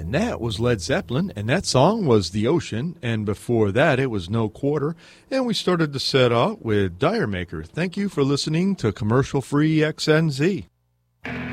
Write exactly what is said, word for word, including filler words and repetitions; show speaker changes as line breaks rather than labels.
And that was Led Zeppelin, and that song was The Ocean, and before that it was No Quarter, and we started the set out with Dire Maker. Thank you for listening to Commercial Free X N Z.